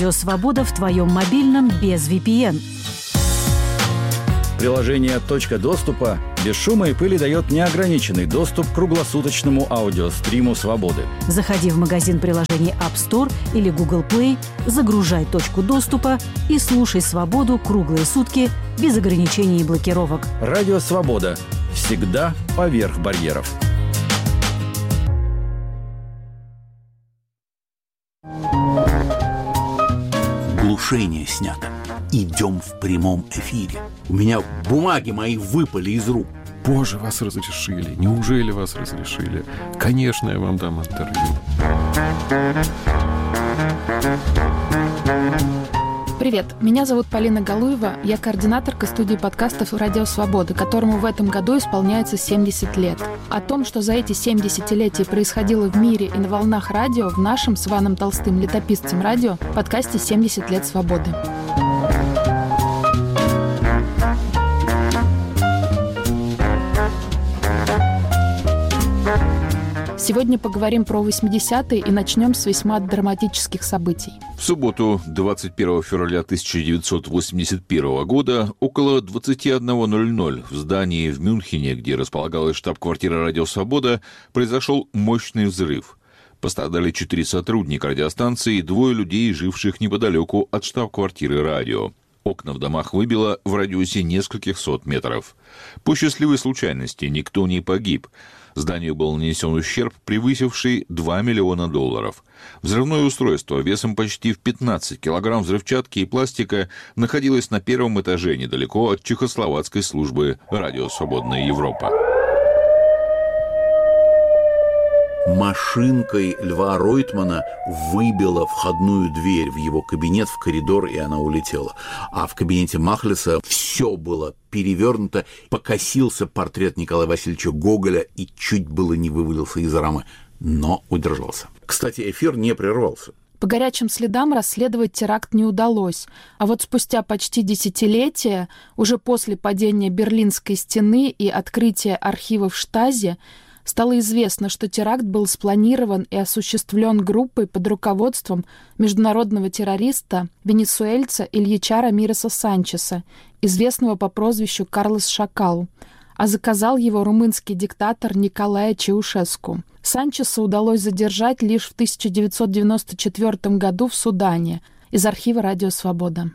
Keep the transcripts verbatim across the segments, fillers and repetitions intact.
Радио Свобода в твоем мобильном без ви пи эн. Приложение «Точка доступа» без шума и пыли дает неограниченный доступ к круглосуточному аудиостриму «Свободы». Заходи в магазин приложений App Store или Google Play, загружай «Точку доступа» и слушай «Свободу» круглые сутки без ограничений и блокировок. Радио «Свобода». Всегда поверх барьеров. Глушение снято. Идем в прямом эфире. У меня бумаги мои выпали из рук. Боже, вас разрешили. Неужели вас разрешили? Конечно, я вам дам интервью. Привет, меня зовут Полина Галуева, я координаторка студии подкастов «Радио Свобода», которому в этом году исполняется семьдесят лет. О том, что за эти семь десятилетий происходило в мире и на волнах радио, в нашем с Иваном Толстым, летописцем радио, подкасте «семьдесят лет свободы». Сегодня поговорим про восьмидесятые и начнем с весьма драматических событий. В субботу, двадцать первого февраля тысяча девятьсот восемьдесят первого года, около двадцать одна ноль ноль в здании в Мюнхене, где располагалась штаб-квартира «Радио Свобода», произошел мощный взрыв. Пострадали четыре сотрудника радиостанции и двое людей, живших неподалеку от штаб-квартиры радио. Окна в домах выбило в радиусе нескольких сот метров. По счастливой случайности никто не погиб. Зданию был нанесен ущерб, превысивший два миллиона долларов. Взрывное устройство весом почти в пятнадцать килограмм взрывчатки и пластика находилось на первом этаже недалеко от чехословацкой службы «Радио Свободная Европа». Машинкой Льва Ройтмана выбила входную дверь в его кабинет, в коридор, и она улетела. А в кабинете Махлиса все было перевернуто, покосился портрет Николая Васильевича Гоголя и чуть было не вывалился из рамы, но удержался. Кстати, эфир не прервался. По горячим следам расследовать теракт не удалось, а вот спустя почти десятилетие, уже после падения Берлинской стены и открытия архивов Штази, стало известно, что теракт был спланирован и осуществлен группой под руководством международного террориста, венесуэльца Ильича Рамиреса Санчеса, известного по прозвищу Карлос Шакал, а заказал его румынский диктатор Николай Чаушеску. Санчеса удалось задержать лишь в тысяча девятьсот девяносто четвёртом году в Судане. Из архива «Радио Свобода».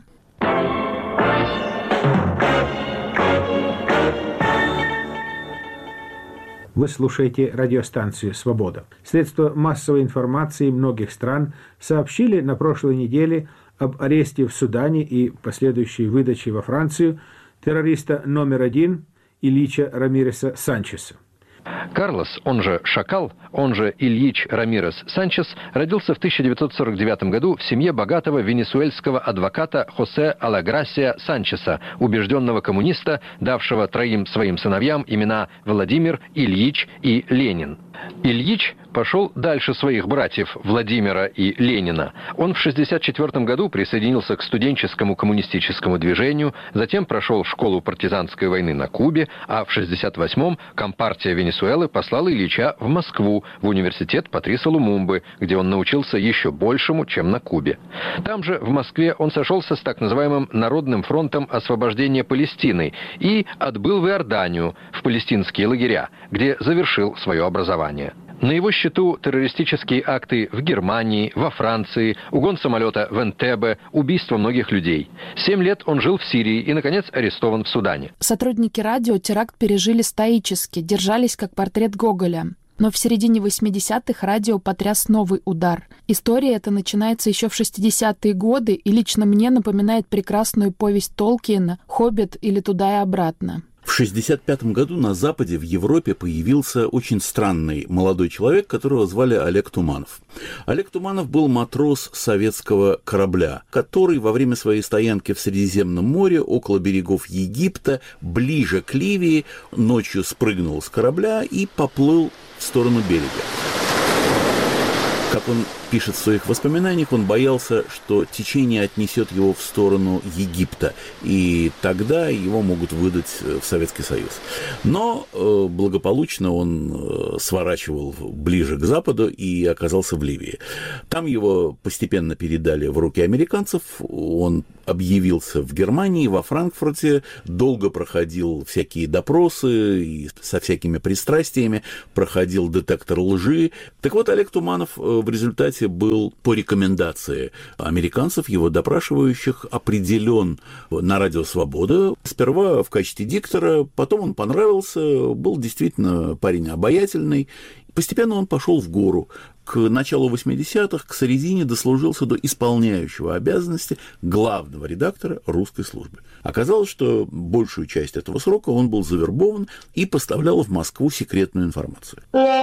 Вы слушаете радиостанцию «Свобода». Средства массовой информации многих стран сообщили на прошлой неделе об аресте в Судане и последующей выдаче во Францию террориста номер один Ильича Рамиреса Санчеса. Карлос, он же Шакал, он же Ильич Рамирес Санчес, родился в тысяча девятьсот сорок девятом году в семье богатого венесуэльского адвоката Хосе Алаграсия Санчеса, убежденного коммуниста, давшего троим своим сыновьям имена Владимир, Ильич и Ленин. Ильич пошел дальше своих братьев Владимира и Ленина. Он в шестьдесят четвёртом году присоединился к студенческому коммунистическому движению, затем прошел школу партизанской войны на Кубе, а в шестьдесят восьмом Компартия Венесуэлы послала Ильича в Москву, в университет Патриса Лумумбы, где он научился еще большему, чем на Кубе. Там же, в Москве, он сошелся с так называемым Народным фронтом освобождения Палестины и отбыл в Иорданию, в палестинские лагеря, где завершил свое образование. На его счету террористические акты в Германии, во Франции, угон самолета в Энтебе, убийство многих людей. Семь лет он жил в Сирии и, наконец, арестован в Судане. Сотрудники радио теракт пережили стоически, держались как портрет Гоголя. Но в середине восьмидесятых радио потряс новый удар. История эта начинается еще в шестидесятые годы и лично мне напоминает прекрасную повесть Толкиена «Хоббит» или «Туда и обратно». В шестьдесят пятом году на Западе, в Европе, появился очень странный молодой человек, которого звали Олег Туманов. Олег Туманов был матрос советского корабля, который во время своей стоянки в Средиземном море, около берегов Египта, ближе к Ливии, ночью спрыгнул с корабля и поплыл в сторону берега. Как он пишет в своих воспоминаниях, он боялся, что течение отнесет его в сторону Египта, и тогда его могут выдать в Советский Союз. Но э, благополучно он э, сворачивал ближе к Западу и оказался в Ливии. Там его постепенно передали в руки американцев, он объявился в Германии, во Франкфурте, долго проходил всякие допросы и со всякими пристрастиями, проходил детектор лжи. Так вот, Олег Туманов в результате был по рекомендации американцев, его допрашивающих, определен на Радио Свобода. Сперва в качестве диктора, потом он понравился, был действительно парень обаятельный. Постепенно он пошел в гору. К началу восьмидесятых, к середине дослужился до исполняющего обязанности главного редактора русской службы. Оказалось, что большую часть этого срока он был завербован и поставлял в Москву секретную информацию.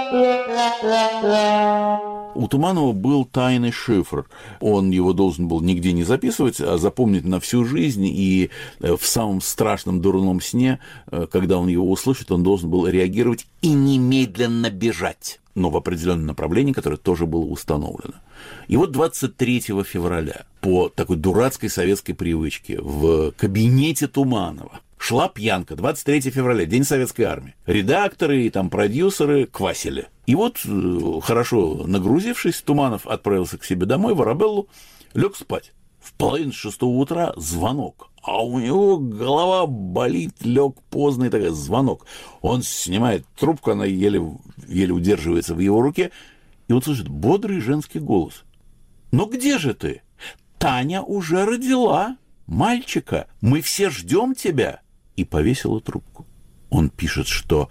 У Туманова был тайный шифр. Он его должен был нигде не записывать, а запомнить на всю жизнь. И в самом страшном дурном сне, когда он его услышит, он должен был реагировать и немедленно бежать, но в определенном направлении, которое тоже было установлено. И вот двадцать третьего февраля по такой дурацкой советской привычке в кабинете Туманова шла пьянка. двадцать третьего февраля, День Советской Армии. Редакторы и там продюсеры квасили. И вот, хорошо нагрузившись, Туманов отправился к себе домой, в Арабеллу, лег спать. В половине шестого утра звонок. А у него голова болит, лег поздно, и такой звонок. Он снимает трубку, она еле, еле удерживается в его руке, и он слышит бодрый женский голос. «Ну где же ты? Таня уже родила мальчика. Мы все ждем тебя». И повесила трубку. Он пишет, что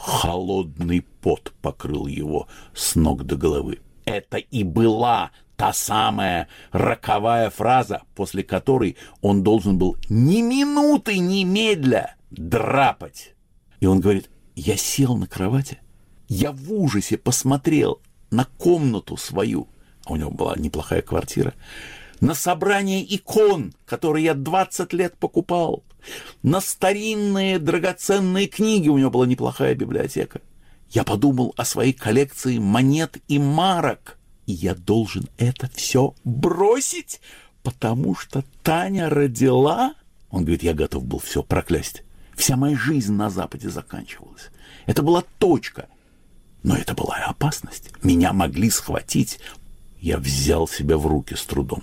холодный пот покрыл его с ног до головы. Это и была та самая роковая фраза, после которой он должен был ни минуты немедля драпать. И он говорит: я сел на кровати, я в ужасе посмотрел на комнату свою, а у него была неплохая квартира, на собрание икон, которые я двадцать лет покупал, на старинные драгоценные книги, у него была неплохая библиотека. Я подумал о своей коллекции монет и марок, и я должен это все бросить, потому что Таня родила. Он говорит: я готов был все проклясть. Вся моя жизнь на Западе заканчивалась. Это была точка. Но это была и опасность. Меня могли схватить. Я взял себя в руки с трудом.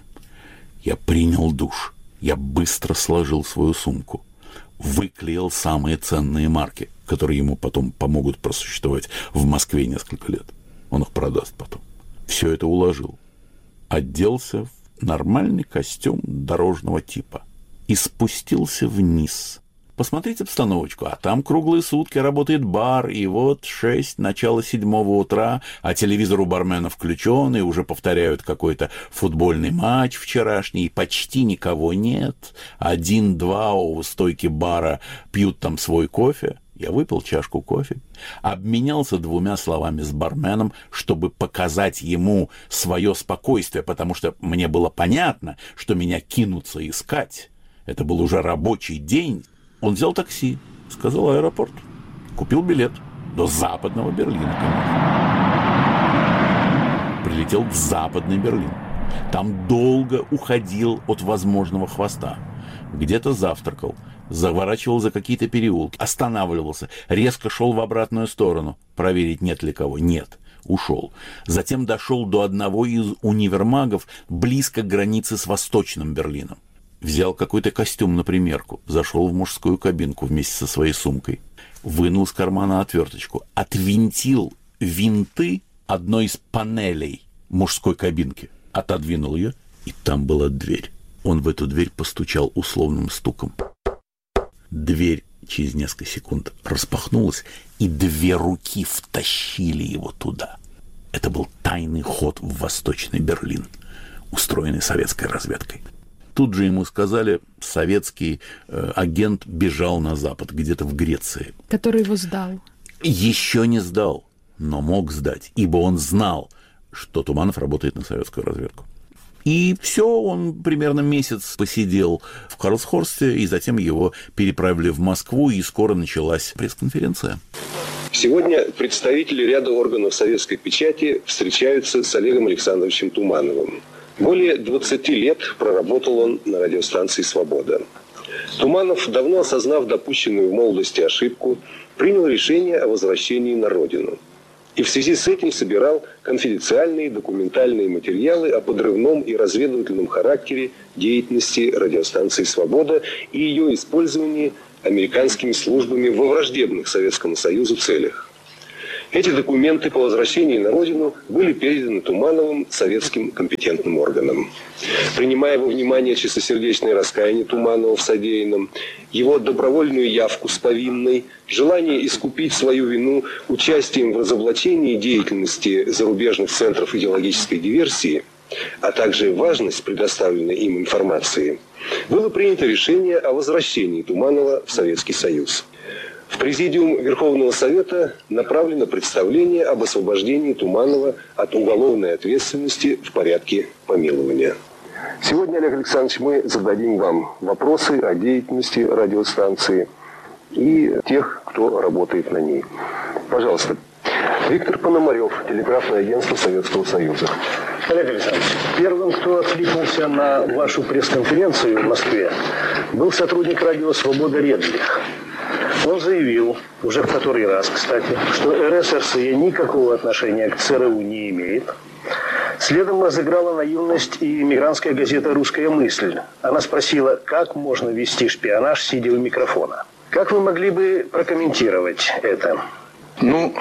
Я принял душ. Я быстро сложил свою сумку. Выклеил самые ценные марки, которые ему потом помогут просуществовать в Москве несколько лет. Он их продаст потом. Все это уложил. Оделся в нормальный костюм дорожного типа и спустился вниз. Посмотреть обстановочку, а там круглые сутки работает бар, и вот шесть, начало седьмого утра, а телевизор у бармена включен, и уже повторяют какой-то футбольный матч вчерашний, и почти никого нет. Один-два у стойки бара пьют там свой кофе. Я выпил чашку кофе, обменялся двумя словами с барменом, чтобы показать ему свое спокойствие, потому что мне было понятно, что меня кинутся искать. Это был уже рабочий день. Он взял такси, сказал аэропорт, купил билет до западного Берлина, конечно. Прилетел в западный Берлин. Там долго уходил от возможного хвоста. Где-то завтракал, заворачивал за какие-то переулки, останавливался, резко шел в обратную сторону, проверить, нет ли кого. Нет, ушел. Затем дошел до одного из универмагов близко к границе с Восточным Берлином. Взял какой-то костюм на примерку, зашел в мужскую кабинку вместе со своей сумкой, вынул из кармана отверточку, отвинтил винты одной из панелей мужской кабинки, отодвинул ее, и там была дверь. Он в эту дверь постучал условным стуком. Дверь через несколько секунд распахнулась, и две руки втащили его туда. Это был тайный ход в Восточный Берлин, устроенный советской разведкой. Тут же ему сказали, советский э, агент бежал на Запад, где-то в Греции. Который его сдал. Еще не сдал, но мог сдать, ибо он знал, что Туманов работает на советскую разведку. И все, он примерно месяц посидел в Карлсхорсте, и затем его переправили в Москву, и скоро началась пресс-конференция. Сегодня представители ряда органов советской печати встречаются с Олегом Александровичем Тумановым. Более двадцати лет проработал он на радиостанции «Свобода». Туманов, давно осознав допущенную в молодости ошибку, принял решение о возвращении на родину. И в связи с этим собирал конфиденциальные документальные материалы о подрывном и разведывательном характере деятельности радиостанции «Свобода» и ее использовании американскими службами во враждебных Советскому Союзу целях. Эти документы по возвращении на родину были переданы Тумановым советским компетентным органам. Принимая во внимание чистосердечное раскаяние Туманова в содеянном, его добровольную явку с повинной, желание искупить свою вину участием в разоблачении деятельности зарубежных центров идеологической диверсии, а также важность предоставленной им информации, было принято решение о возвращении Туманова в Советский Союз. В Президиум Верховного Совета направлено представление об освобождении Туманова от уголовной ответственности в порядке помилования. Сегодня, Олег Александрович, мы зададим вам вопросы о деятельности радиостанции и тех, кто работает на ней. Пожалуйста. Виктор Пономарев, телеграфное агентство Советского Союза. Олег Александрович, первым, кто откликнулся на вашу пресс-конференцию в Москве, был сотрудник радио «Свобода» Редлих. Он заявил, уже в который раз, кстати, что РСРСЕ никакого отношения к ЦРУ не имеет. Следом разыграла наивность и мигрантская газета «Русская мысль». Она спросила, как можно вести шпионаж, сидя у микрофона. Как вы могли бы прокомментировать это? Ну,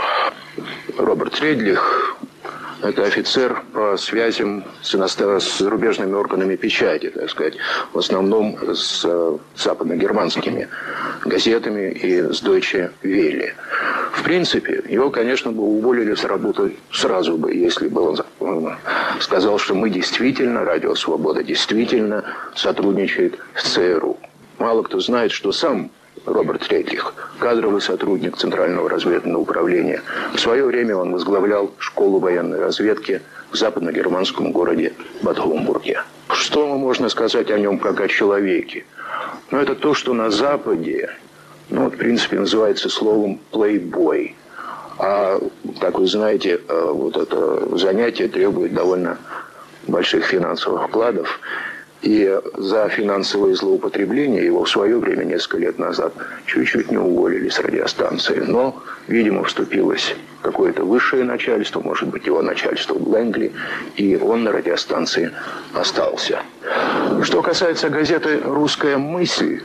Роберт Редлих – это офицер по связям с, иностран... с зарубежными органами печати, так сказать, в основном с западно-германскими газетами и с Deutsche Welle. В принципе, его, конечно, бы уволили с работы сразу бы, если бы он сказал, что мы действительно, Радио Свобода действительно сотрудничает с ЦРУ. Мало кто знает, что сам Роберт Редлих, кадровый сотрудник Центрального разведывательного управления. В свое время он возглавлял школу военной разведки в западно-германском городе Бад Гомбурге. Что можно сказать о нем как о человеке? Ну, это то, что на Западе, ну, в принципе, называется словом «плейбой». А, как вы знаете, вот это занятие требует довольно больших финансовых вкладов. И за финансовое злоупотребление его в свое время, несколько лет назад, чуть-чуть не уволили с радиостанции. Но, видимо, вступилось какое-то высшее начальство, может быть, его начальство в Лэнгли, и он на радиостанции остался. Что касается газеты «Русская мысль»,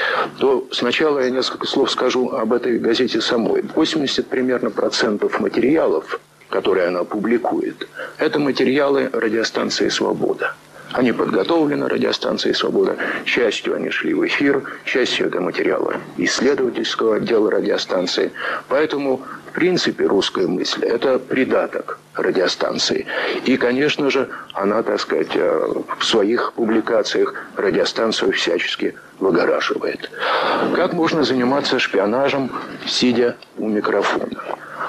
то сначала я несколько слов скажу об этой газете самой. восемьдесят примерно процентов материалов, которые она публикует, это материалы радиостанции «Свобода». Они подготовлены радиостанцией «Свобода». Частью они шли в эфир, частью это материалы исследовательского отдела радиостанции. Поэтому, в принципе, «Русская мысль» – это придаток радиостанции. И, конечно же, она, так сказать, в своих публикациях радиостанцию всячески выгораживает. Как можно заниматься шпионажем, сидя у микрофона?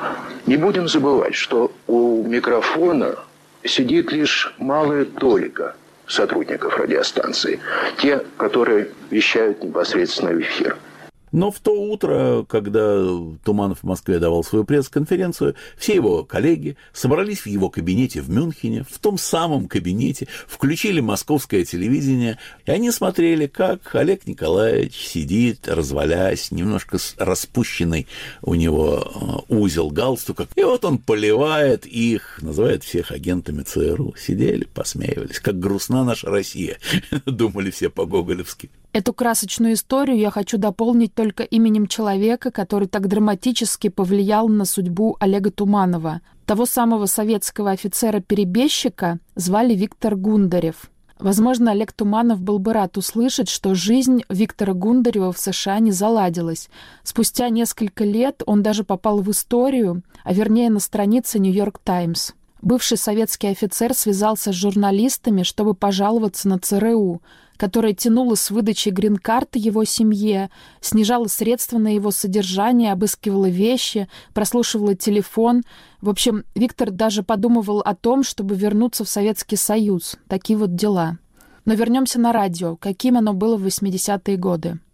Не будем забывать, что у микрофона сидит лишь малая толика сотрудников радиостанции, те, которые вещают непосредственно в эфир. Но в то утро, когда Туманов в Москве давал свою пресс-конференцию, все его коллеги собрались в его кабинете в Мюнхене, в том самом кабинете, включили московское телевидение, и они смотрели, как Олег Николаевич сидит, развалясь, немножко распущенный у него узел галстука, и вот он поливает их, называет всех агентами ЦРУ. Сидели, посмеивались, как грустна наша Россия, думали все по-гоголевски. Эту красочную историю я хочу дополнить только именем человека, который так драматически повлиял на судьбу Олега Туманова. Того самого советского офицера-перебежчика звали Виктор Гундарев. Возможно, Олег Туманов был бы рад услышать, что жизнь Виктора Гундарева в США не заладилась. Спустя несколько лет он даже попал в историю, а вернее на странице «Нью-Йорк Таймс». Бывший советский офицер связался с журналистами, чтобы пожаловаться на ЦРУ, которая тянула с выдачи грин-карты его семье, снижала средства на его содержание, обыскивала вещи, прослушивала телефон. В общем, Виктор даже подумывал о том, чтобы вернуться в Советский Союз. Такие вот дела. Но вернемся на радио. Каким оно было в восьмидесятые годы?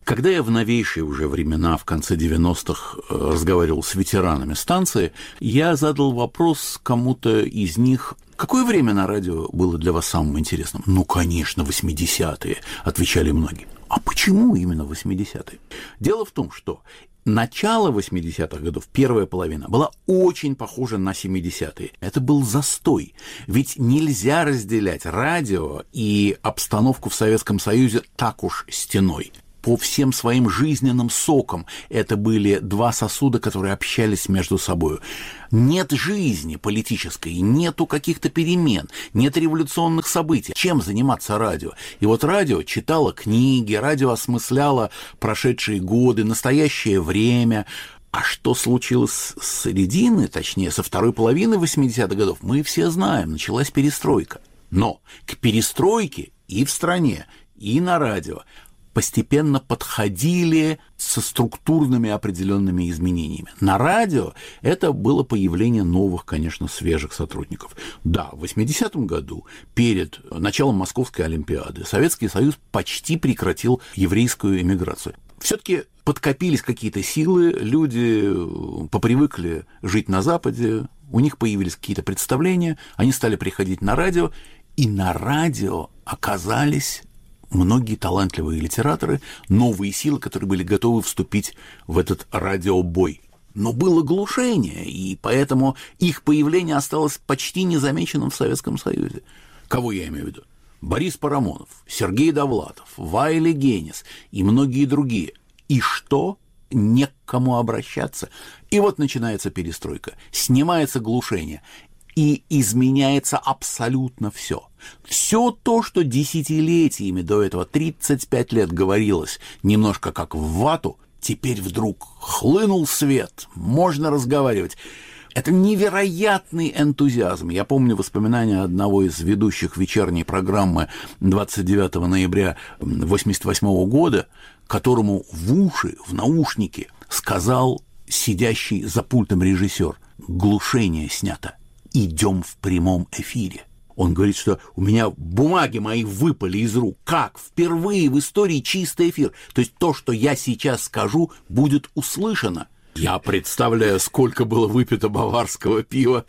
Когда я в новейшие уже времена, в конце девяностых, разговаривал с ветеранами станции, я задал вопрос кому-то из них: какое время на радио было для вас самым интересным? Ну, конечно, восьмидесятые, отвечали многие. А почему именно восьмидесятые? Дело в том, что начало восьмидесятых годов, первая половина, была очень похожа на семидесятые. Это был застой. Ведь нельзя разделять радио и обстановку в Советском Союзе так уж стеной. По всем своим жизненным сокам это были два сосуда, которые общались между собой. Нет жизни политической, нету каких-то перемен, нет революционных событий. Чем заниматься радио? И вот радио читало книги, радио осмысляло прошедшие годы, настоящее время. А что случилось с середины, точнее, со второй половины восьмидесятых годов, мы все знаем. Началась перестройка. Но к перестройке и в стране, и на радио постепенно подходили со структурными определенными изменениями. На радио это было появление новых, конечно, свежих сотрудников. Да, в восьмидесятом году, перед началом Московской Олимпиады, Советский Союз почти прекратил еврейскую эмиграцию. Все-таки подкопились какие-то силы, люди попривыкли жить на Западе, у них появились какие-то представления, они стали приходить на радио, и на радио оказались многие талантливые литераторы, новые силы, которые были готовы вступить в этот радиобой. Но было глушение, и поэтому их появление осталось почти незамеченным в Советском Союзе. Кого я имею в виду? Борис Парамонов, Сергей Довлатов, Вайли Генис и многие другие. И что? Не к кому обращаться. И вот начинается перестройка, снимается глушение, и изменяется абсолютно все. Все то, что десятилетиями до этого, тридцать пять лет говорилось немножко как в вату, теперь вдруг хлынул свет, можно разговаривать. Это невероятный энтузиазм. Я помню воспоминания одного из ведущих вечерней программы двадцать девятого ноября восемьдесят восьмого года, которому в уши, в наушники сказал сидящий за пультом режиссер: глушение снято. Идем в прямом эфире. Он говорит, что у меня бумаги мои выпали из рук. Как? Впервые в истории чистый эфир. То есть то, что я сейчас скажу, будет услышано. Я представляю, сколько было выпито баварского пива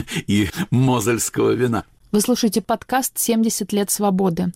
и мозельского вина. Вы слушаете подкаст «семьдесят лет свободы».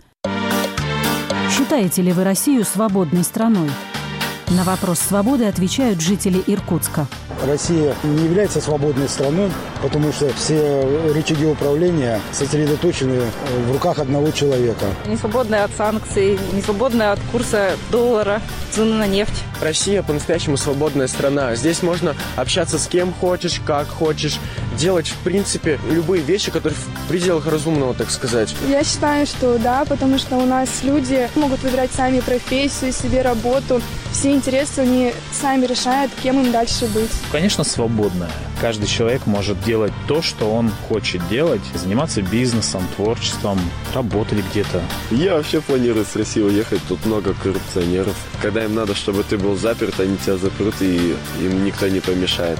Считаете ли вы Россию свободной страной? На вопрос свободы отвечают жители Иркутска. Россия не является свободной страной, потому что все рычаги управления сосредоточены в руках одного человека. Не свободная от санкций, не свободная от курса доллара, цены на нефть. Россия по-настоящему свободная страна. Здесь можно общаться с кем хочешь, как хочешь, делать, в принципе, любые вещи, которые в пределах разумного, так сказать. Я считаю, что да, потому что у нас люди могут выбирать сами профессию, себе работу. Все интересы они сами решают, кем им дальше быть. Конечно, свободная. Каждый человек может делать то, что он хочет делать, заниматься бизнесом, творчеством, работать где-то. Я вообще планирую с России уехать, тут много коррупционеров. Когда им надо, чтобы ты был заперт, они тебя запрут, и им никто не помешает.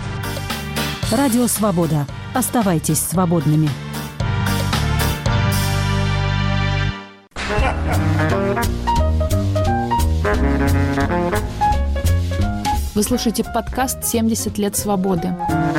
Радио «Свобода». Оставайтесь свободными. Вы слушаете подкаст «семьдесят лет свободы».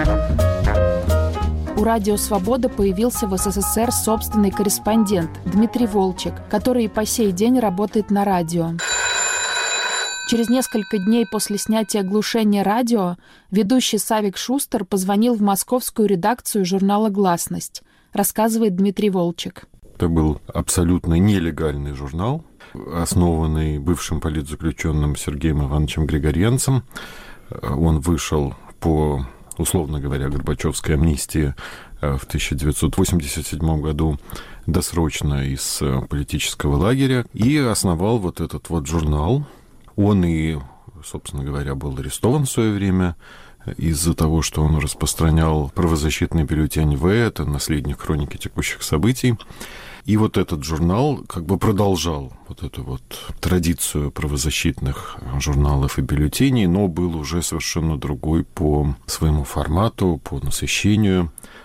У «Радио Свобода» появился в СССР собственный корреспондент Дмитрий Волчек, который и по сей день работает на радио. Через несколько дней после снятия глушения радио ведущий Савик Шустер позвонил в московскую редакцию журнала «Гласность», рассказывает Дмитрий Волчек. Это был абсолютно нелегальный журнал, основанный бывшим политзаключенным Сергеем Ивановичем Григоренцем. Он вышел по, условно говоря, Горбачевской амнистии в тысяча девятьсот восемьдесят седьмом году досрочно из политического лагеря и основал вот этот вот журнал. Он и, собственно говоря, был арестован в свое время из-за того, что он распространял правозащитный бюллетень «В», это «Наследник хроники текущих событий». И вот этот журнал как бы продолжал вот эту вот традицию правозащитных журналов и бюллетеней, но был уже совершенно другой по своему формату, по насыщению,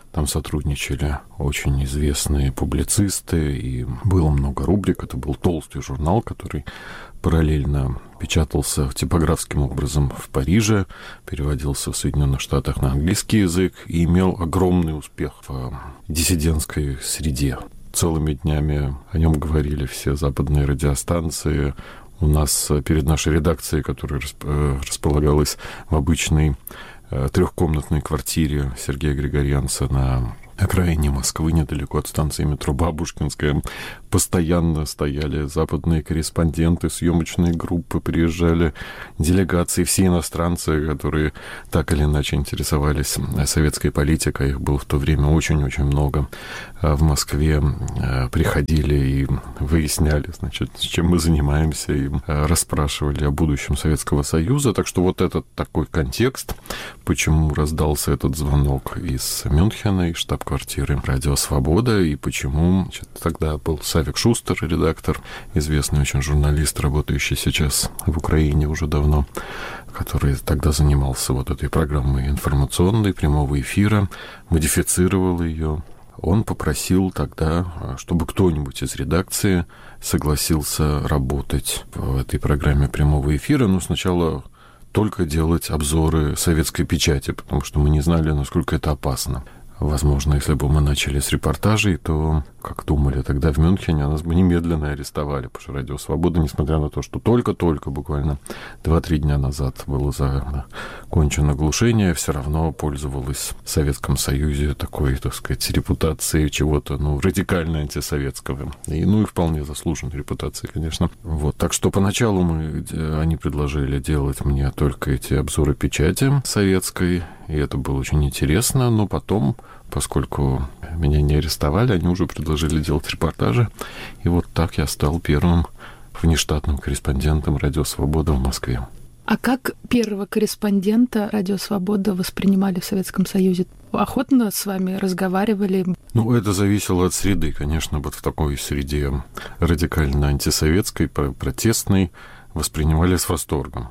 Там сотрудничали очень известные публицисты, и было много рубрик. Это был толстый журнал, который параллельно печатался типографским образом в Париже, переводился в Соединенных Штатах на английский язык и имел огромный успех в диссидентской среде. Целыми днями о нем говорили все западные радиостанции. У нас перед нашей редакцией, которая располагалась в обычной трехкомнатной квартире Сергея Григорьянца на окраине Москвы, недалеко от станции метро Бабушкинская, постоянно стояли западные корреспонденты, съемочные группы, приезжали делегации, все иностранцы, которые так или иначе интересовались советской политикой. Их было в то время очень-очень много. В Москве приходили и выясняли, значит, с чем мы занимаемся, и расспрашивали о будущем Советского Союза. Так что вот этот такой контекст, почему раздался этот звонок из Мюнхена, из штаб-квартиры «Радио Свобода», и почему, значит, тогда был Савик Шустер, редактор, известный очень журналист, работающий сейчас в Украине уже давно, который тогда занимался вот этой программой информационной, прямого эфира, модифицировал ее. Он попросил тогда, чтобы кто-нибудь из редакции согласился работать в этой программе прямого эфира, но сначала только делать обзоры советской печати, потому что мы не знали, насколько это опасно. Возможно, если бы мы начали с репортажей, то, как думали тогда в Мюнхене, нас бы немедленно арестовали, потому что «Радио Свобода», несмотря на то, что только-только, буквально два-три дня назад было закончено глушение, все равно пользовалась в Советском Союзе такой, так сказать, репутацией чего-то, ну, радикально антисоветского. И, ну, и вполне заслуженной репутацией, конечно. Вот. Так что поначалу мы, они предложили делать мне только эти обзоры печати советской, и это было очень интересно, но потом, поскольку меня не арестовали, они уже предложили делать репортажи, и вот так я стал первым внештатным корреспондентом «Радио Свобода» в Москве. А как первого корреспондента «Радио Свобода» воспринимали в Советском Союзе? Охотно с вами разговаривали? Ну, это зависело от среды, конечно, вот в такой среде радикально антисоветской, протестной, воспринимали с восторгом.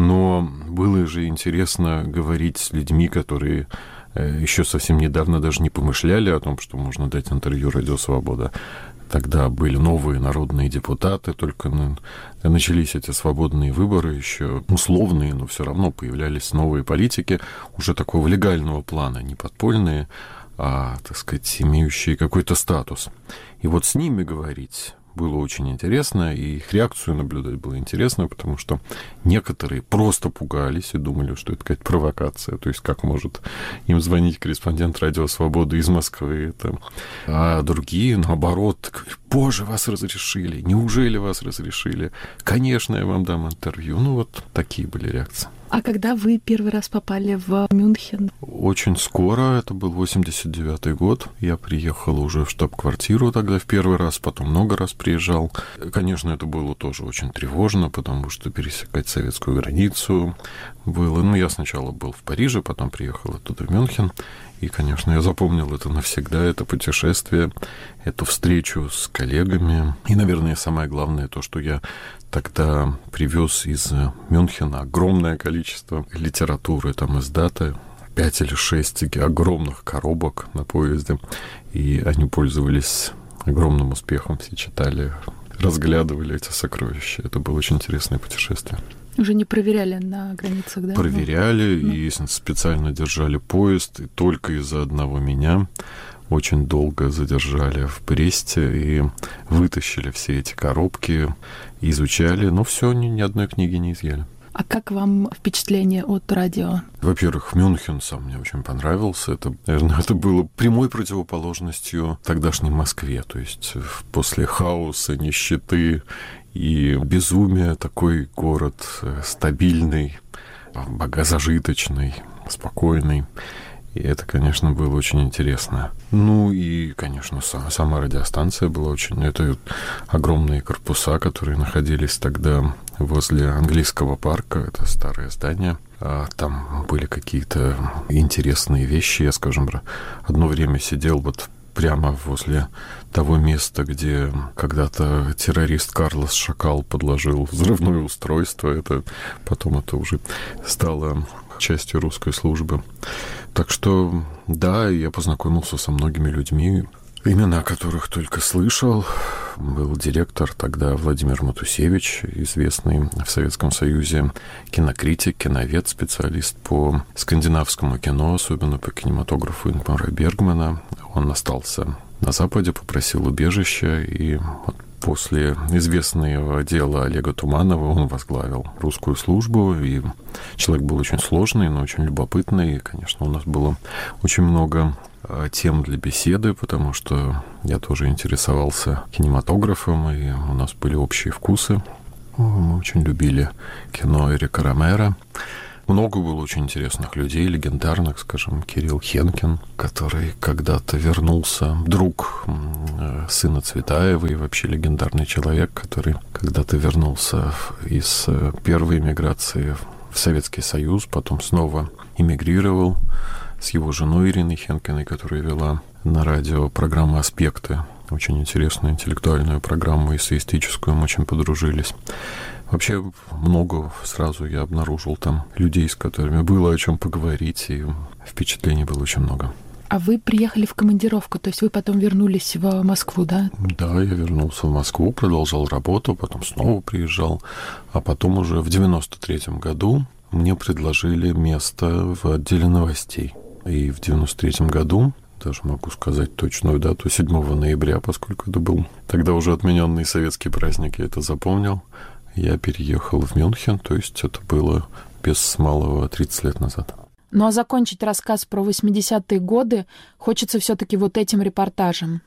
Но было же интересно говорить с людьми, которые еще совсем недавно даже не помышляли о том, что можно дать интервью «Радио Свобода». Тогда были новые народные депутаты, только начались эти свободные выборы, еще условные, но все равно появлялись новые политики, уже такого легального плана, не подпольные, а, так сказать, имеющие какой-то статус. И вот с ними говорить было очень интересно, и их реакцию наблюдать было интересно, потому что некоторые просто пугались и думали, что это какая-то провокация, то есть как может им звонить корреспондент «Радио Свободы» из Москвы, это... а другие, наоборот, говорят: «Боже, вас разрешили, неужели вас разрешили? Конечно, я вам дам интервью». Ну, вот такие были реакции. А когда вы первый раз попали в Мюнхен? Очень скоро, это был восемьдесят девятый год. Я приехал уже в штаб-квартиру тогда в первый раз, потом много раз приезжал. Конечно, это было тоже очень тревожно, потому что пересекать советскую границу было. Ну, я сначала был в Париже, потом приехал оттуда в Мюнхен. И, конечно, я запомнил это навсегда, это путешествие, эту встречу с коллегами. И, наверное, самое главное то, что я тогда привез из Мюнхена огромное количество литературы, там из даты, пять или шесть огромных коробок на поезде. И они пользовались огромным успехом, все читали, разглядывали эти сокровища. Это было очень интересное путешествие. Уже не проверяли на границах, да? Проверяли, ну, и специально держали поезд, и только из-за одного меня очень долго задержали в Бресте и вытащили все эти коробки, изучали, но все, ни, ни одной книги не изъяли. А как вам впечатление от радио? Во-первых, Мюнхен сам мне очень понравился. Это, наверное, это было прямой противоположностью тогдашней Москве. То есть после хаоса, нищеты и безумия такой город стабильный, богозажиточный, спокойный. И это, конечно, было очень интересно. Ну и, конечно, сама радиостанция была очень... Это огромные корпуса, которые находились тогда возле английского парка. Это старое здание. Там были какие-то интересные вещи. Я, скажем, одно время сидел вот прямо возле того места, где когда-то террорист Карлос Шакал подложил взрывное устройство. Это потом это уже стало частью русской службы. Так что, да, я познакомился со многими людьми, имена которых только слышал. Был директор тогда Владимир Матусевич, известный в Советском Союзе кинокритик, киновед, специалист по скандинавскому кино, особенно по кинематографу Ингмара Бергмана. Он остался на Западе, попросил убежища, и вот после известного дела Олега Туманова он возглавил русскую службу, и человек был очень сложный, но очень любопытный, и, конечно, у нас было очень много тем для беседы, потому что я тоже интересовался кинематографом, и у нас были общие вкусы. Мы очень любили кино Эрика Ромеро. Много было очень интересных людей, легендарных, скажем, Кирилл Хенкин, который когда-то вернулся, друг сына Цветаева и вообще легендарный человек, который когда-то вернулся из первой эмиграции в Советский Союз, потом снова эмигрировал с его женой Ириной Хенкиной, которая вела на радио программу «Аспекты». Очень интересную интеллектуальную программу, эссеистическую, мы очень подружились. Вообще много сразу я обнаружил там людей, с которыми было о чем поговорить, и впечатлений было очень много. А вы приехали в командировку, то есть вы потом вернулись в Москву, да? Да, я вернулся в Москву, продолжал работу, потом снова приезжал, а потом уже в девяносто третьем году мне предложили место в отделе новостей. И в девяносто третьем году, даже могу сказать точную дату, седьмого ноября, поскольку это был тогда уже отмененный советский праздник, я это запомнил, я переехал в Мюнхен, то есть это было без малого тридцать лет назад. Ну а закончить рассказ про восьмидесятые годы хочется все-таки вот этим репортажем.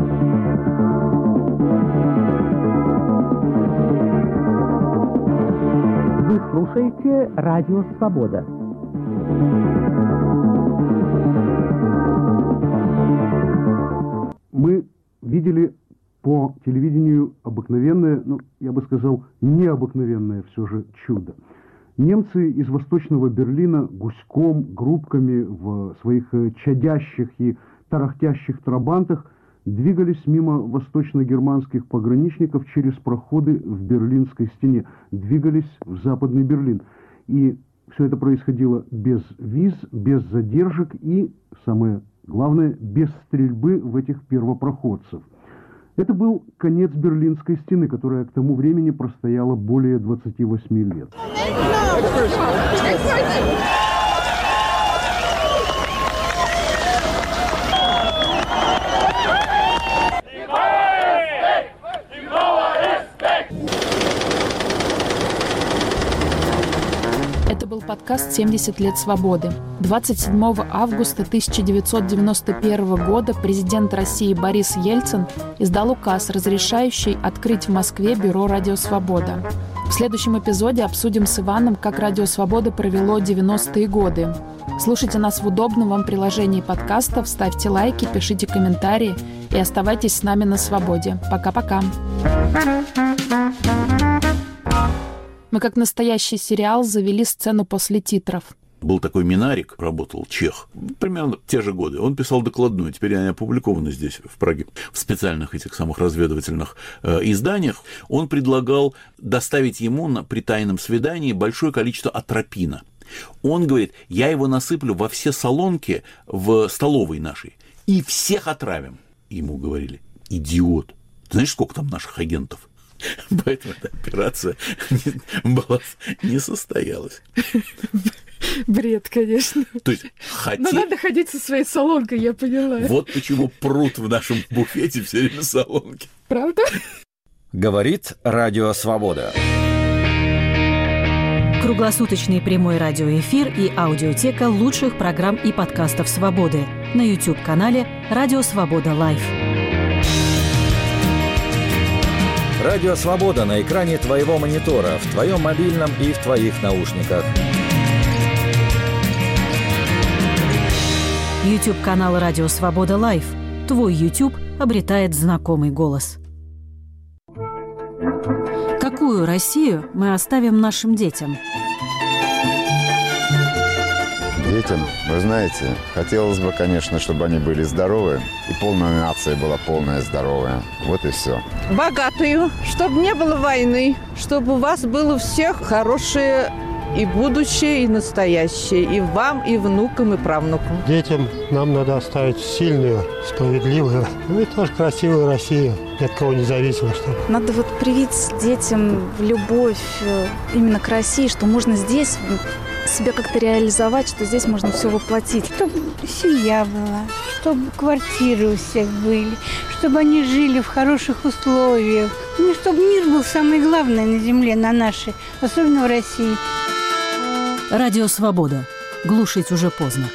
Вы слушаете «Радио Свобода». Мы видели по телевидению обыкновенное, ну, я бы сказал, необыкновенное все же чудо. Немцы из Восточного Берлина гуськом, группками в своих чадящих и тарахтящих трабантах двигались мимо восточно-германских пограничников через проходы в Берлинской стене, двигались в Западный Берлин. И все это происходило без виз, без задержек и, самое главное, без стрельбы в этих первопроходцев. Это был конец Берлинской стены, которая к тому времени простояла более двадцати восьми лет. Это был подкаст «семьдесят лет свободы». двадцать седьмого августа тысяча девятьсот девяносто первого года президент России Борис Ельцин издал указ, разрешающий открыть в Москве бюро «Радио Свобода». В следующем эпизоде обсудим с Иваном, как «Радио Свобода» провело девяностые годы. Слушайте нас в удобном вам приложении подкастов, ставьте лайки, пишите комментарии и оставайтесь с нами на свободе. Пока-пока. Мы, как настоящий сериал, завели сцену после титров. Был такой Минарик, работал чех, примерно те же годы. Он писал докладную, теперь они опубликованы здесь, в Праге, в специальных этих самых разведывательных э, изданиях. Он предлагал доставить ему на, при тайном свидании большое количество атропина. Он говорит, я его насыплю во все солонки в столовой нашей и всех отравим. Ему говорили, идиот, ты знаешь, сколько там наших агентов? Поэтому эта операция была, не состоялась. Бред, конечно. То есть, хотеть... Но надо ходить со своей солонкой, я поняла. Вот почему прут в нашем буфете все время солонки. Правда? Говорит Радио Свобода. Круглосуточный прямой радиоэфир и аудиотека лучших программ и подкастов «Свободы» на YouTube-канале «Радио Свобода Лайв». Радио Свобода на экране твоего монитора, в твоем мобильном и в твоих наушниках. YouTube-канал «Радио Свобода Лайв». Твой YouTube обретает знакомый голос. Какую Россию мы оставим нашим детям? Детям, вы знаете, хотелось бы, конечно, чтобы они были здоровы, и полная нация была полная здоровая. Вот и все. Богатую, чтобы не было войны, чтобы у вас было у всех хорошее и будущее, и настоящее, и вам, и внукам, и правнукам. Детям нам надо оставить сильную, справедливую, ну и тоже красивую Россию, ни от кого не зависимо. Чтобы... Надо вот привить детям любовь именно к России, что можно здесь себя как-то реализовать, что здесь можно все воплотить. Чтобы семья была, чтобы квартиры у всех были, чтобы они жили в хороших условиях. Ну, чтобы мир был самое главное на земле, на нашей, особенно в России. Радио «Свобода». Глушить уже поздно.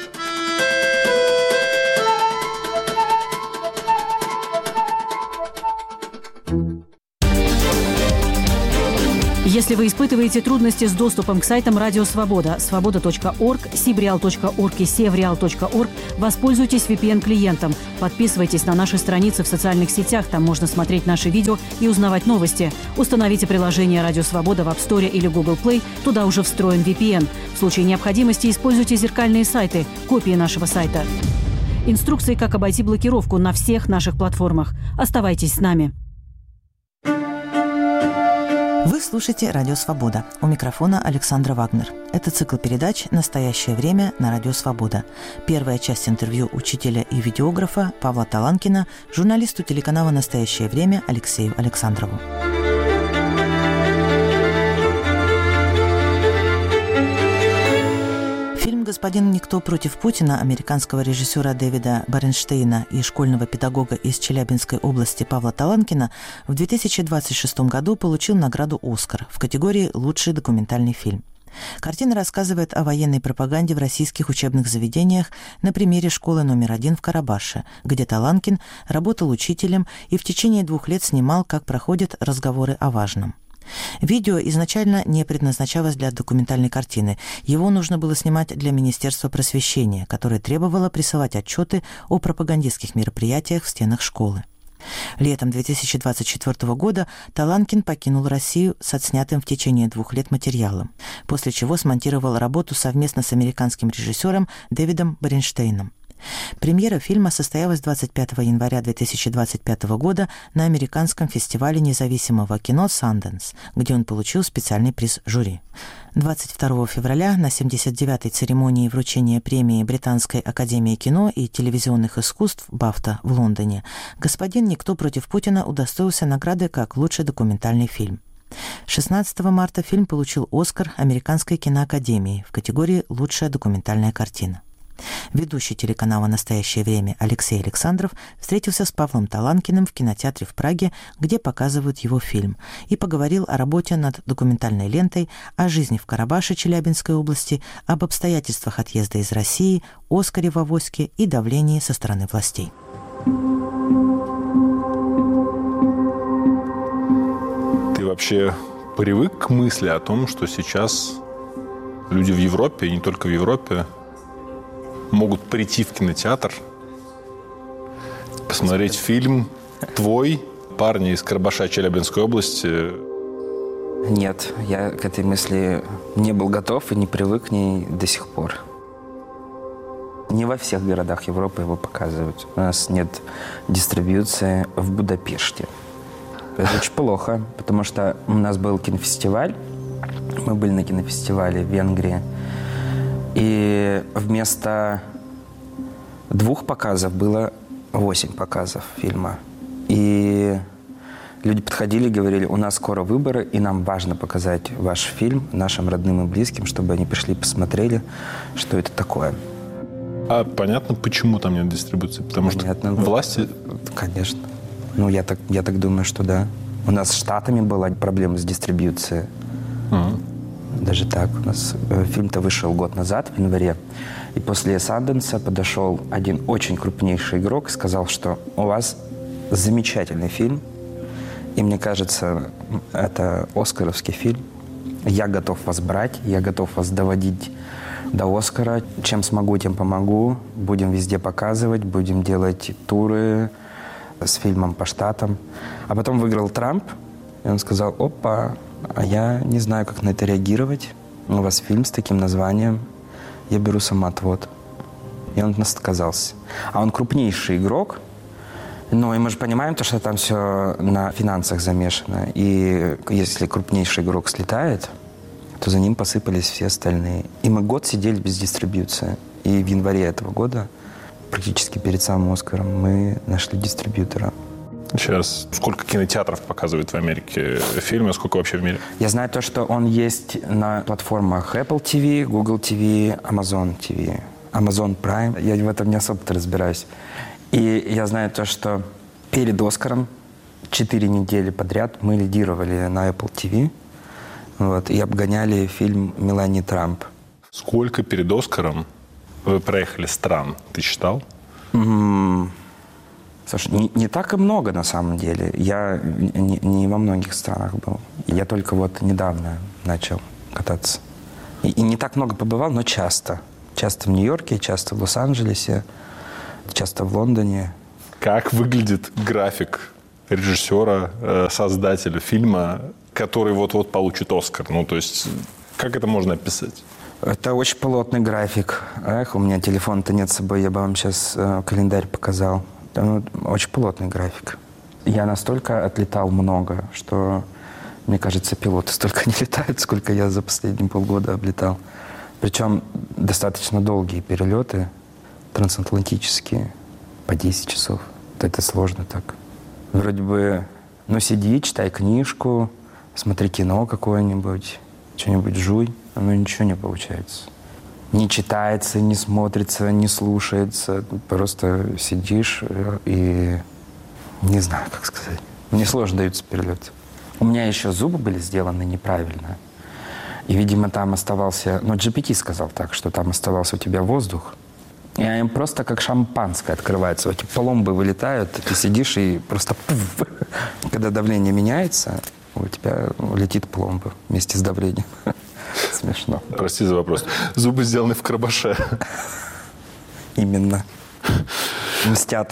Если вы испытываете трудности с доступом к сайтам Радио Свобода, свобода точка орг, сибреал точка орг и севреал точка орг, воспользуйтесь ви пи эн-клиентом. Подписывайтесь на наши страницы в социальных сетях, там можно смотреть наши видео и узнавать новости. Установите приложение Радио Свобода в App Store или Google Play, туда уже встроен ви пи эн. В случае необходимости используйте зеркальные сайты, копии нашего сайта. Инструкции, как обойти блокировку на всех наших платформах. Оставайтесь с нами. Вы слушаете «Радио Свобода». У микрофона Александра Вагнер. Это цикл передач «Настоящее время» на Радио Свобода. Первая часть интервью учителя и видеографа Павла Таланкина журналисту телеканала «Настоящее время» Алексею Александрову. Фильм «Господин Никто против Путина» американского режиссера Дэвида Баренштейна и школьного педагога из Челябинской области Павла Таланкина в две тысячи двадцать шестом году получил награду «Оскар» в категории «Лучший документальный фильм». Картина рассказывает о военной пропаганде в российских учебных заведениях на примере школы номер один в Карабаше, где Таланкин работал учителем и в течение двух лет снимал, как проходят разговоры о важном. Видео изначально не предназначалось для документальной картины. Его нужно было снимать для Министерства просвещения, которое требовало присылать отчеты о пропагандистских мероприятиях в стенах школы. Летом две тысячи двадцать четвёртого года Таланкин покинул Россию с отснятым в течение двух лет материалом, после чего смонтировал работу совместно с американским режиссером Дэвидом Баренштейном. Премьера фильма состоялась двадцать пятого января две тысячи двадцать пятого года на американском фестивале независимого кино «Санденс», где он получил специальный приз жюри. двадцать второго февраля на семьдесят девятой церемонии вручения премии Британской академии кино и телевизионных искусств «Бафта» в Лондоне «Господин Никто против Путина» удостоился награды как лучший документальный фильм. шестнадцатого марта фильм получил «Оскар» Американской киноакадемии в категории «Лучшая документальная картина». Ведущий телеканала «Настоящее время» Алексей Александров встретился с Павлом Таланкиным в кинотеатре в Праге, где показывают его фильм, и поговорил о работе над документальной лентой, о жизни в Карабаше Челябинской области, об обстоятельствах отъезда из России, Оскаре в авоське и давлении со стороны властей. Ты вообще привык к мысли о том, что сейчас люди в Европе, и не только в Европе, могут прийти в кинотеатр, посмотреть фильм твой, парни из Карабаша Челябинской области? Нет, я к этой мысли не был готов и не привык к ней до сих пор. Не во всех городах Европы его показывают. У нас нет дистрибьюции в Будапеште. Это очень плохо, потому что у нас был кинофестиваль. Мы были на кинофестивале в Венгрии. И вместо двух показов было восемь показов фильма. И люди подходили и говорили: у нас скоро выборы, и нам важно показать ваш фильм нашим родным и близким, чтобы они пришли и посмотрели, что это такое. А понятно, почему там нет дистрибуции? Потому понятно, что власти... Конечно. Ну, я так, я так думаю, что да. У нас с Штатами была проблема с дистрибьюцией. Uh-huh. Даже так. У нас фильм-то вышел год назад, в январе. И после Санденса подошел один очень крупнейший игрок и сказал, что у вас замечательный фильм. И мне кажется, это оскаровский фильм. Я готов вас брать, я готов вас доводить до Оскара. Чем смогу, тем помогу. Будем везде показывать, будем делать туры с фильмом по штатам. А потом выиграл Трамп, и он сказал: опа, а я не знаю, как на это реагировать. У вас фильм с таким названием. Я беру самоотвод. И он от нас отказался. А он крупнейший игрок. Ну, и мы же понимаем, то, что там все на финансах замешано. И если крупнейший игрок слетает, то за ним посыпались все остальные. И мы год сидели без дистрибьюции. И в январе этого года, практически перед самым «Оскаром», мы нашли дистрибьютора. Сейчас сколько кинотеатров показывают в Америке фильмы, сколько вообще в мире? Я знаю то, что он есть на платформах Apple ти ви, Google ти ви, Amazon ти ви, Amazon Prime. Я в этом не особо-то разбираюсь. И я знаю то, что перед «Оскаром» четыре недели подряд мы лидировали на Apple ти ви, вот, и обгоняли фильм «Мелании Трамп». Сколько перед «Оскаром» вы проехали стран? Ты считал? Mm-hmm. Слушай, не, не так и много на самом деле. Я не, не во многих странах был. Я только вот недавно начал кататься. И, и не так много побывал, но часто. Часто в Нью-Йорке, часто в Лос-Анджелесе, часто в Лондоне. Как выглядит график режиссера, э, создателя фильма, который вот-вот получит «Оскар»? Ну, то есть, как это можно описать? Это очень плотный график. Эх, у меня телефона-то нет с собой, я бы вам сейчас э, календарь показал. Ну, очень плотный график. Я настолько отлетал много, что, мне кажется, пилоты столько не летают, сколько я за последние полгода облетал. Причем достаточно долгие перелеты, трансатлантические, по десять часов. Это сложно так. Вроде бы, ну, сиди, читай книжку, смотри кино какое-нибудь, что-нибудь жуй, но ничего не получается. Не читается, не смотрится, не слушается. Просто сидишь и не знаю, как сказать. Мне сложно даются перелеты. У меня еще зубы были сделаны неправильно. И, видимо, там оставался... Ну, джи пи ти сказал так, что там оставался у тебя воздух. И они просто как шампанское открываются. Эти пломбы вылетают, ты сидишь и просто... Пуф, когда давление меняется, у тебя летит пломба вместе с давлением. Смешно. Прости за вопрос. Зубы сделаны в карабаше. Именно. Мстят.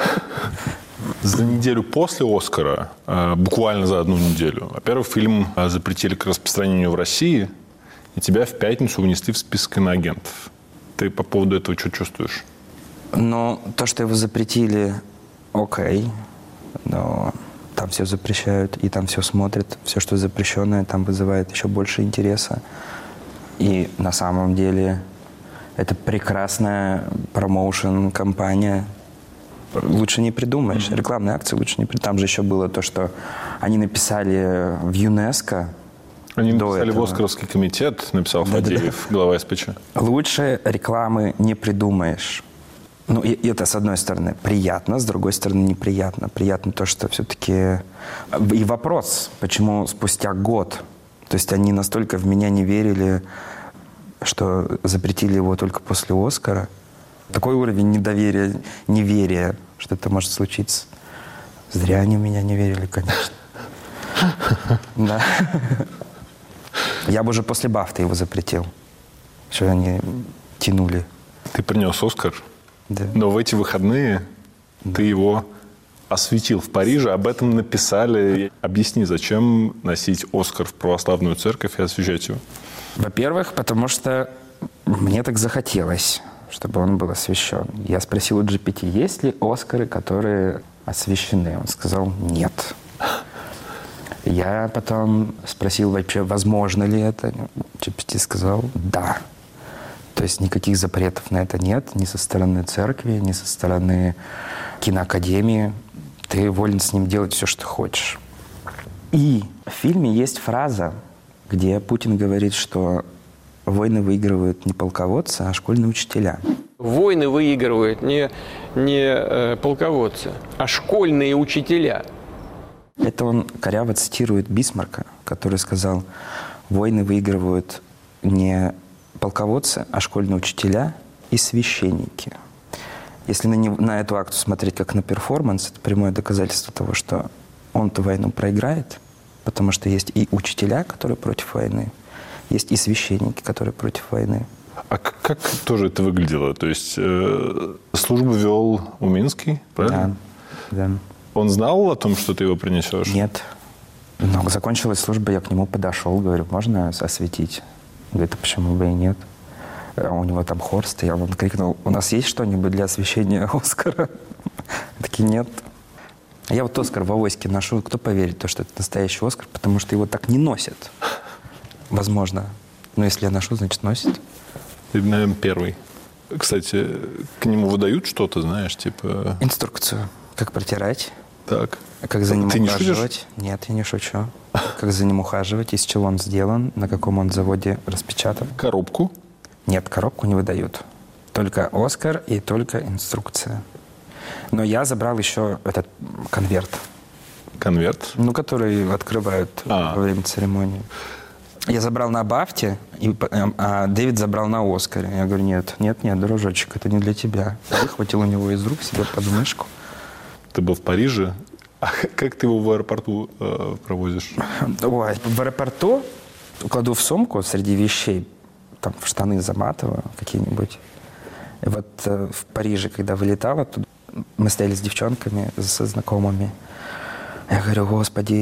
За неделю после «Оскара», буквально за одну неделю, во-первых, фильм запретили к распространению в России, и тебя в пятницу внесли в список иноагентов. Ты по поводу этого что чувствуешь? Ну, то, что его запретили, окей, но... Там все запрещают, и там все смотрят. Все, что запрещенное, там вызывает еще больше интереса. И на самом деле это прекрасная промоушен-компания. Лучше не придумаешь. Рекламные акции лучше не придумаешь. Там же еще было то, что они написали в ЮНЕСКО. Они написали в «Оскаровский комитет», написал Фадеев, глава эс пэ че. Лучше рекламы не придумаешь. Ну, и, и это, с одной стороны, приятно, с другой стороны, неприятно. Приятно то, что все-таки... И вопрос, почему спустя год, то есть они настолько в меня не верили, что запретили его только после «Оскара». Такой уровень недоверия, неверия, что это может случиться. Зря они в меня не верили, конечно. Да. Я бы уже после «Бафты» его запретил. Что они тянули. Ты принес «Оскар»? Да. Но в эти выходные да. ты его осветил в Париже, об этом написали. Объясни, зачем носить «Оскар» в православную церковь и освещать его? Во-первых, потому что мне так захотелось, чтобы он был освящен. Я спросил у джи пи ти, есть ли «Оскары», которые освящены? Он сказал, нет. Я потом спросил вообще, возможно ли это. джи пи ти сказал, да. То есть никаких запретов на это нет, ни со стороны церкви, ни со стороны киноакадемии. Ты волен с ним делать все, что хочешь. И в фильме есть фраза, где Путин говорит, что войны выигрывают не полководцы, а школьные учителя. Войны выигрывают не, не э, полководцы, а школьные учителя. Это он коряво цитирует Бисмарка, который сказал, войны выигрывают не полководцы, а школьные учителя и священники. Если на, не, на эту акцию смотреть как на перформанс, это прямое доказательство того, что он эту войну проиграет, потому что есть и учителя, которые против войны, есть и священники, которые против войны. А как, как тоже это выглядело? То есть э, службу вел Уминский, правильно? Да, да. Он знал о том, что ты его принесешь? Нет. Но закончилась служба, я к нему подошел, говорю, можно осветить? Говорит, а почему бы и нет? А у него там хор стоял, он крикнул, у нас есть что-нибудь для освещения «Оскара»? Такие, нет. Я вот «Оскар» в авоське ношу, кто поверит, то, что это настоящий «Оскар», потому что его так не носят. Возможно. Но если я ношу, значит, носит. Ты, наверное, первый. Кстати, к нему выдают что-то, знаешь, типа... Инструкцию. Как протирать. Так. Как за ним Ты не ухаживать. шутишь? Нет, я не шучу. Как за ним ухаживать, из чего он сделан, на каком он заводе распечатан. Коробку? Нет, коробку не выдают. Только «Оскар» и только инструкция. Но я забрал еще этот конверт. Конверт? Ну, который открывают а. во время церемонии. Я забрал на «Бафте», и, а Дэвид забрал на «Оскаре». Я говорю, нет, нет, нет, дружочек, это не для тебя. Я выхватил у него из рук себе под мышку. Ты был в Париже? А как ты его в аэропорту э, провозишь? Ой, в аэропорту кладу в сумку среди вещей, там в штаны заматываю какие-нибудь. И вот э, в Париже, когда вылетала, тут мы стояли с девчонками, со знакомыми. Я говорю, господи,